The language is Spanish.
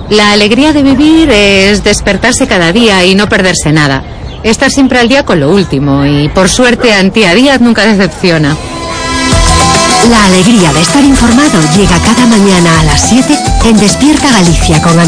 La alegría de vivir es despertarse cada día y no perderse nada. Estar siempre al día con lo último y, por suerte, Antía Díaz nunca decepciona. La alegría de estar informado llega cada mañana a las 7 en Despierta Galicia con